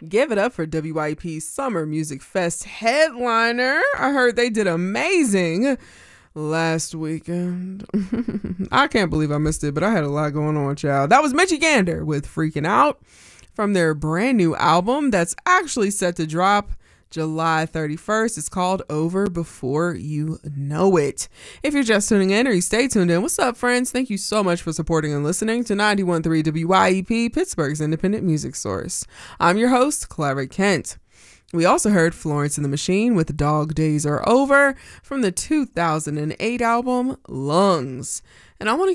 Give it up for WYP's Summer Music Fest headliner. I heard they did amazing last weekend. I can't believe I missed it, but I had a lot going on, child. That was Mitchie Gander with Freaking Out from their brand new album that's actually set to drop July 31st. It's called Over Before You Know It. If you're just tuning in or you stay tuned in, what's up, friends? Thank you so much for supporting and listening to 91.3 WYEP, Pittsburgh's independent music source. I'm your host, Clara Kent. We also heard Florence and the Machine with Dog Days Are Over from the 2008 album Lungs. And I want to